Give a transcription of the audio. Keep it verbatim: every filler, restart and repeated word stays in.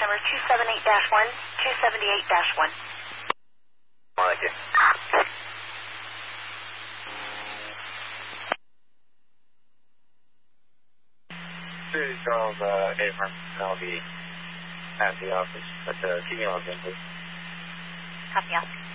number two seven eight dash one, two seven eight dash one. I like it. City Charles, uh, Abram, I'll be at the office, but uh, keep me on, please. Copy, officer.